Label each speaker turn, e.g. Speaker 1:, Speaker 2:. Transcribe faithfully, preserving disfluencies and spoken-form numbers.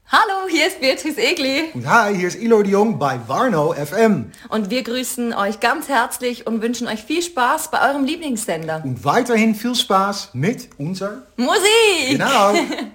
Speaker 1: Hallo, hier ist Beatrice Egli.
Speaker 2: Und hi, hier ist Ilo de Jong bei Warno F M.
Speaker 1: Und wir grüßen euch ganz herzlich und wünschen euch viel Spaß bei eurem Lieblingssender.
Speaker 2: Und weiterhin viel Spaß mit unserer
Speaker 1: Musik!
Speaker 2: Genau.